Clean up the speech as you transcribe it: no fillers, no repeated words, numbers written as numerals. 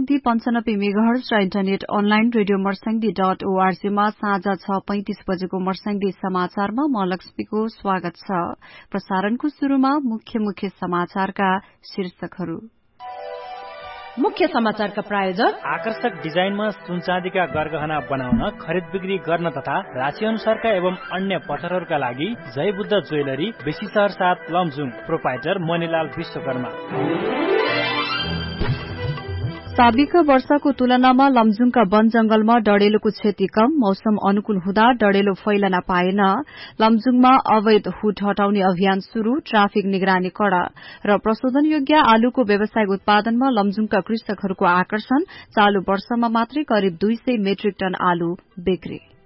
Marsyangdi 95 megahertz र internet online radio मर्स्याङदी.org मा साँझ 6:35 बजेको मर्स्याङदी समाचारमा म लक्ष्मीको स्वागत छ। प्रसारणको शुरूमा मुख्य समाचारका शीर्षकहरू। मुख्य समाचारका प्रायोजक आकर्षक डिजाइनमा सुनचाँदीका गरगहना बनाउन, खरिद बिक्री गर्न तथा राशि अनुसारका एवं अन्य पत्थरहरूका लागि जय बुद्ध ज्वेलरी, बेसी शहर 7 लमजुङ, प्रोपाइटर मणिलाल विश्वकर्मा। साबिका वर्षको तुलनामा लमजुङका वन जंगलमा डडेलोको क्षति कम, मौसम अनुकूल हुँदा डडेलो फैलन पाएन। लमजुङमा अवैध हुट हटाउने अभियान शुरू, ट्राफिक निगरानी कड़ा र प्रशोधनयोग्य आलुको व्यावसायिक उत्पादनमा लमजुङका कृषकहरूको आकर्षण, चालू वर्षमा मात्रै करिब 200 मेट्रिक टन आलु बिक्री।